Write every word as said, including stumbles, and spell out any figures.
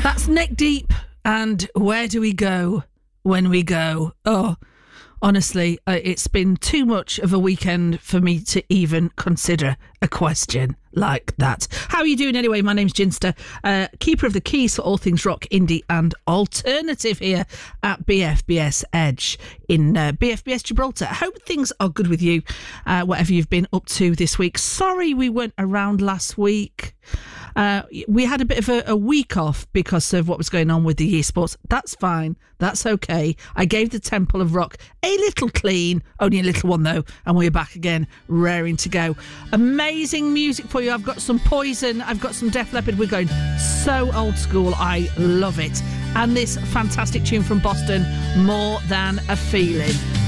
That's neck deep. And where do we go when we go? Oh, honestly, uh, it's been too much of a weekend for me to even consider a question like that. How are you doing anyway? My name's Ginster, uh, keeper of the keys for all things rock, indie and alternative here at B F B S Edge in uh, B F B S Gibraltar. I hope things are good with you, uh, whatever you've been up to this week. Sorry we weren't around last week. Uh, we had a bit of a, a week off because of what was going on with the year sports. That's fine. That's okay. I gave the Temple of Rock a little clean, only a little one though, and we're back again, raring to go. Amazing music for you. I've got some Poison. I've got some Def Leppard. We're going so old school. I love it. And this fantastic tune from Boston, More Than a Feeling.